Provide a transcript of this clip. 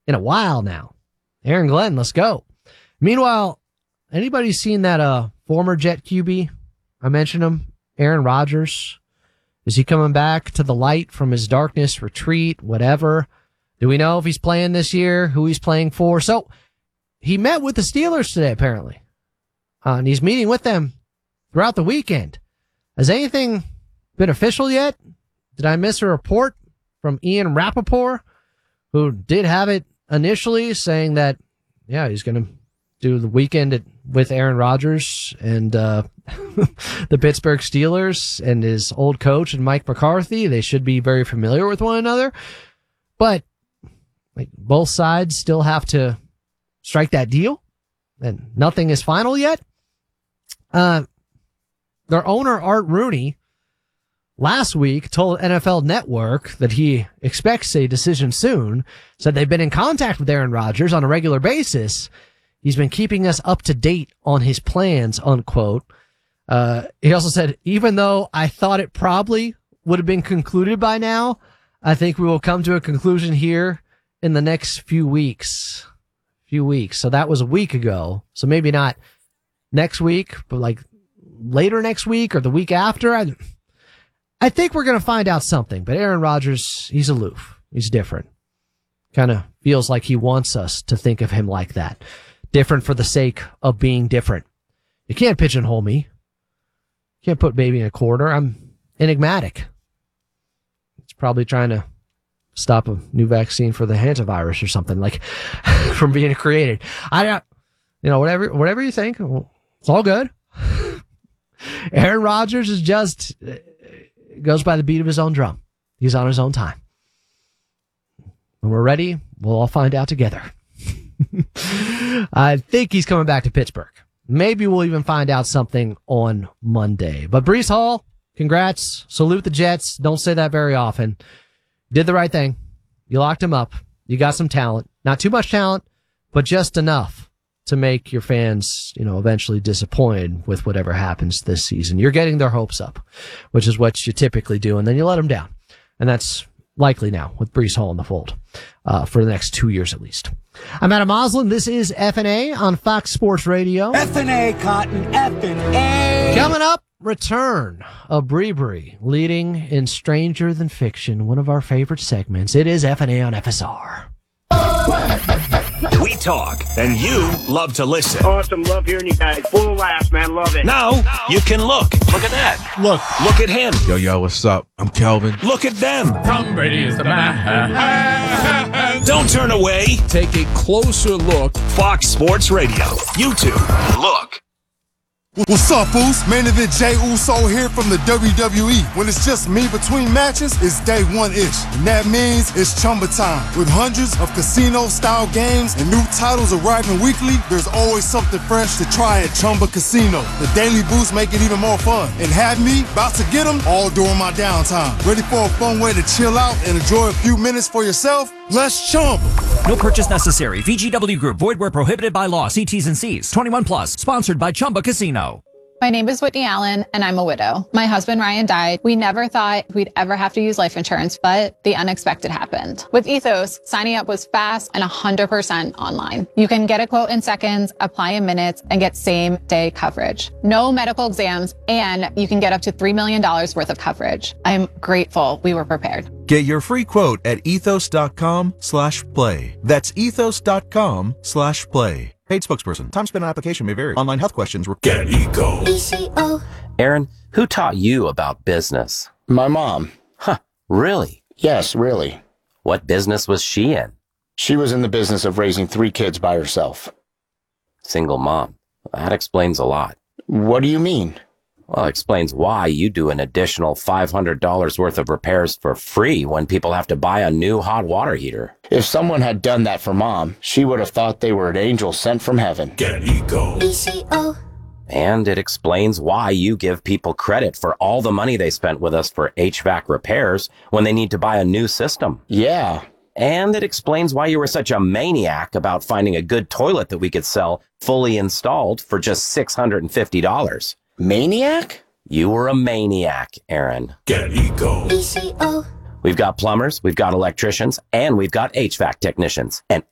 in a while now. Aaron Glenn, let's go. Meanwhile, anybody seen that former Jet QB? I mentioned him, Aaron Rodgers. Is he coming back to the light from his darkness retreat, whatever? Do we know if he's playing this year, who he's playing for? So he met with the Steelers today, apparently. And he's meeting with them throughout the weekend. Has anything been official yet? Did I miss a report from Ian Rappaport, who did have it initially, saying that, yeah, he's going to do the weekend with Aaron Rodgers and the Pittsburgh Steelers and his old coach and Mike McCarthy. They should be very familiar with one another. But both sides still have to strike that deal, and nothing is final yet. Their owner, Art Rooney, last week told NFL Network that he expects a decision soon, said they've been in contact with Aaron Rodgers on a regular basis. He's been keeping us up to date on his plans, unquote. He also said, even though I thought it probably would have been concluded by now, I think we will come to a conclusion here in the next few weeks. So that was a week ago. So maybe not next week, but like later next week or the week after. I think we're going to find out something, but Aaron Rodgers, he's aloof. He's different. Kind of feels like he wants us to think of him like that. Different for the sake of being different. You can't pigeonhole me. You can't put baby in a corner. I'm enigmatic. It's probably trying to stop a new vaccine for the hantavirus or something, like, from being created. Whatever you think, it's all good. Aaron Rodgers is just goes by the beat of his own drum. He's on his own time. When we're ready, we'll all find out together. I think he's coming back to Pittsburgh. Maybe we'll even find out something on Monday. But Breece Hall, congrats. Salute the Jets. Don't say that very often. Did the right thing. You locked him up. You got some talent. Not too much talent, but just enough to make your fans, eventually disappointed with whatever happens this season. You're getting their hopes up, which is what you typically do, and then you let them down. And that's likely now with Breece Hall in the fold for the next 2 years at least. I'm Adam Oslin. This is F&A on Fox Sports Radio. F&A, Cotton, F&A. Coming up, return of Bree leading in Stranger Than Fiction, one of our favorite segments. It is F&A on FSR. We talk, and you love to listen. Awesome. Love hearing you guys. Full of laughs, man. Love it. Now, you can look. Look at that. Look at him. Yo, what's up? I'm Kelvin. Look at them. Tom Brady is the man. Don't turn away. Take a closer look. Fox Sports Radio. YouTube. Look. What's up, Boost? Main event Jey Uso here from the WWE. When it's just me between matches, it's day one-ish. And that means it's Chumba time. With hundreds of casino-style games and new titles arriving weekly, there's always something fresh to try at Chumba Casino. The Daily Boost make it even more fun. And have me about to get them all during my downtime. Ready for a fun way to chill out and enjoy a few minutes for yourself? Let's Chumba. No purchase necessary. VGW Group. Void where prohibited by law. See T's and C's. 21 plus. Sponsored by Chumba Casino. My name is Whitney Allen, and I'm a widow. My husband, Ryan, died. We never thought we'd ever have to use life insurance, but the unexpected happened. With Ethos, signing up was fast and 100% online. You can get a quote in seconds, apply in minutes, and get same-day coverage. No medical exams, and you can get up to $3 million worth of coverage. I'm grateful we were prepared. Get your free quote at ethos.com/play. That's ethos.com/play. Paid spokesperson. Time spent on application may vary. Online health questions were Get Eco. Aaron, who taught you about business? My mom. Huh, really? Yes, really. What business was she in? She was in the business of raising 3 kids by herself. Single mom. That explains a lot. What do you mean? Well, it explains why you do an additional $500 worth of repairs for free when people have to buy a new hot water heater. If someone had done that for Mom, she would have thought they were an angel sent from heaven. Get Eco. And it explains why you give people credit for all the money they spent with us for HVAC repairs when they need to buy a new system. Yeah. And it explains why you were such a maniac about finding a good toilet that we could sell fully installed for just $650. Maniac? You were a maniac, Aaron. Get Eco. We've got plumbers, we've got electricians, and we've got HVAC technicians. And